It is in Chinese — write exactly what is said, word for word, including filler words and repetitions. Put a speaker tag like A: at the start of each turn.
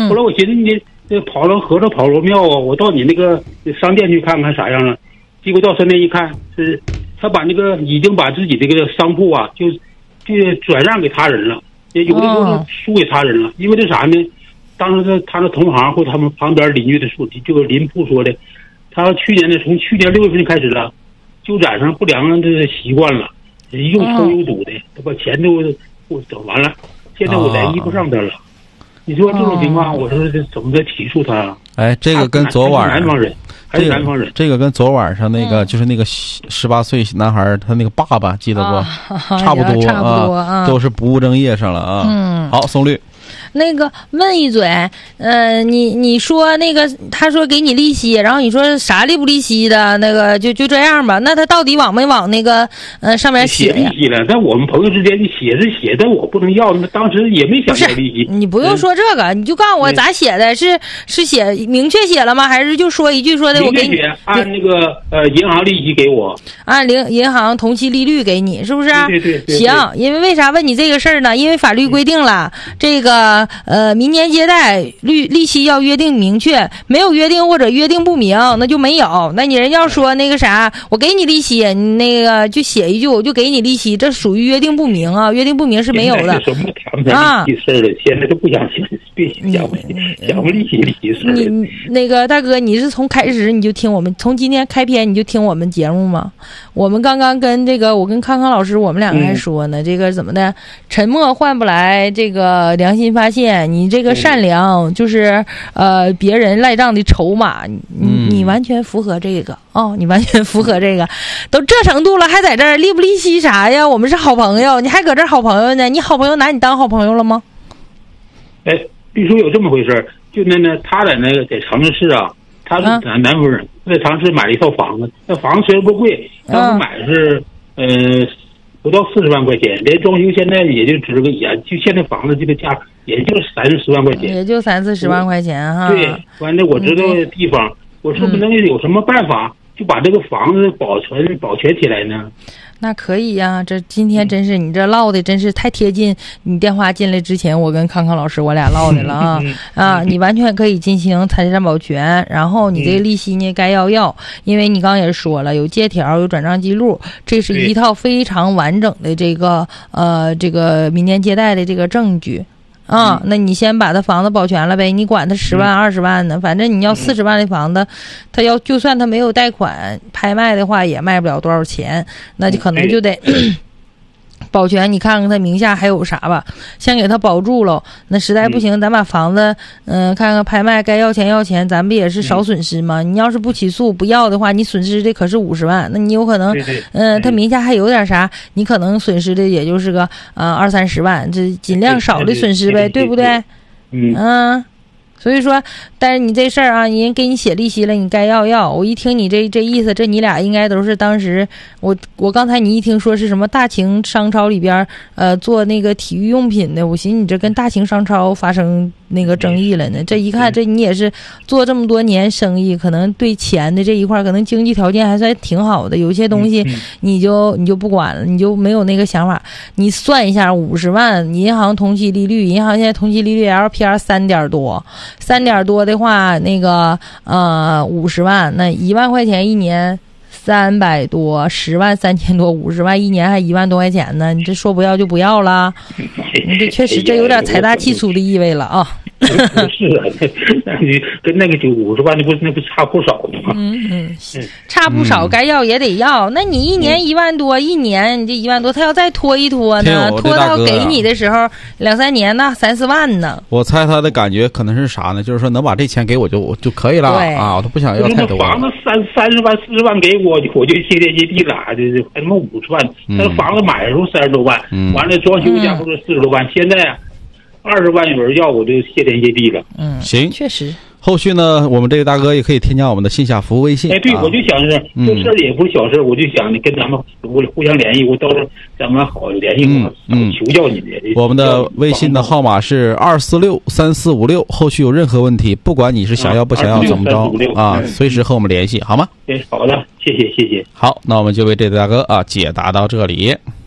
A: 后来我寻思你这跑到和尚跑罗庙啊，我到你那个商店去看看啥样了。结果到商店一看，是他把那个已经把自己这个商铺啊，就就转让给他人了，也有的就是输给他人了。因为这啥呢？当时他的同行或他们旁边邻居的说，这个邻铺说的，他去年呢，从去年六月份开始了，就染上不良的习惯了，又抽又赌的，他把钱都我整完了，现在我联系不上他了。你说这种情况，我说这怎么再起诉他啊？
B: 哎，这个跟昨晚
A: 南方人还是南方人，
B: 这个跟昨晚上那个就是那个十八岁男孩他那个爸爸记得不？差不多，
C: 差不多啊，
B: 都是不务正业上了啊。
C: 嗯，
B: 好，宋律。
C: 那个问一嘴，呃，你你说那个，他说给你利息，然后你说啥利不利息的，那个就就这样吧。那他到底往没往那个呃上面写
A: 利息了？在我们朋友之间，你写是写，但我不能要，那当时也没想要利息。
C: 你不用说这个，嗯、你就告诉我咋写的，是是写明确写了吗？还是就说一句说的我给你
A: 按那个呃银行利息给我，
C: 按零银行同期利率给你，是不是？
A: 对对 对, 对, 对。
C: 行，因为为啥问你这个事儿呢？因为法律规定了、嗯、这个。呃，明年接待利利息要约定明确，没有约定或者约定不明，那就没有。那你人要说那个啥，我给你利息，你那个就写一句，我就给你利息，这属于约定不明啊，约定不明是没有的
A: 啊。利息事了，现在都不想别想想利息利息事。
C: 你那个大哥，你是从开始你就听我们，从今天开篇你就听我们节目吗？我们刚刚跟这个我跟康康老师，我们两个还说呢，嗯、这个怎么的，沉默换不来这个良心发现。你这个善良就是呃别人赖账的筹码，你你完全符合这个哦，你完全符合这个，都这程度了还在这儿利不利息啥呀？我们是好朋友，你还搁这儿好朋友呢？你好朋友拿你当好朋友了吗？
A: 哎，据说有这么回事，就那那他在那个在长春市啊，他是南南方人，在长春市买了一套房子，那房子虽然不贵，当时买的是呃。不到四十万块钱，连装修现在也就值个也，就现在房子这个价也就三四十万块钱，
C: 也就三四十万块钱哈。
A: 对，完了我知道地方，嗯、我说不能有什么办法，就把这个房子保存保全起来呢？
C: 那可以呀、啊，这今天真是你这唠的真是太贴近你电话进来之前我跟康康老师我俩唠的了啊啊！你完全可以进行财产保全，然后你这个利息呢该要要，因为你刚刚也说了有借条有转账记录，这是一套非常完整的这个呃这个民间借贷的这个证据。啊、嗯，那你先把他房子保全了呗，你管他十万二十万呢，反正你要四十万的房子，他要就算他没有贷款拍卖的话，也卖不了多少钱，那就可能就得保全，你看看他名下还有啥吧，先给他保住了。那实在不行，咱把房子，嗯、呃，看看拍卖，该要钱要钱，咱不也是少损失吗？你要是不起诉不要的话，你损失的可是五十万，那你有可能，嗯、呃，他名下还有点啥，你可能损失的也就是个呃二三十万，这尽量少的损失呗，对不对？
A: 嗯。
C: 嗯所以说，但是你这事儿啊，人给你写利息了，你该要要。我一听你这这意思，这你俩应该都是当时我我刚才你一听说是什么大秦商超里边呃做那个体育用品的，我寻思你这跟大秦商超发生那个争议了呢。这一看，这你也是做这么多年生意，可能对钱的这一块可能经济条件还算挺好的。有些东西你就你就不管了，你就没有那个想法。你算一下，五十万银行同期利率，银行现在同期利率 L P R 三点多。三点多的话，那个呃五十万，那一万块钱一年三百多，十万三千多，五十万一年还一万多块钱呢。你这说不要就不要了，你这确实这有点财大气粗的意味了啊。
A: 不是啊，那你跟那个就五十万，那不那不差不少吗？
C: 嗯嗯，差不少，该要也得要。那你一年一万多，一年你这一万多，他要再拖一拖呢，拖到给你的时候两三年呢，三四万呢。
B: 我猜他的感觉可能是啥呢？就是说能把这钱给我就就可以了啊，我都不想要太多。
A: 房子三三十万、四十万给我，我就谢天谢地了。这这还他妈五十万，那房子买的时候三十多万，完了装修一下不是四十多万，现在啊。二十万有人要，我就谢天谢地了。
C: 嗯，
B: 行，
C: 确实。
B: 后续呢，我们这个大哥也可以添加我们的线下服务微信。
A: 哎，对，啊、我就想是这事儿也不是小事，我就想跟咱们互互相联系，我到时候咱们好联系我，嗯，求教你的。
B: 我们的微信的号码是二四六三四五六，后续有任何问题，不管你是想要不想要怎么着啊，随时和我们联系，好吗？
A: 哎，好的，谢谢谢谢。
B: 好，那我们就为这个大哥啊解答到这里。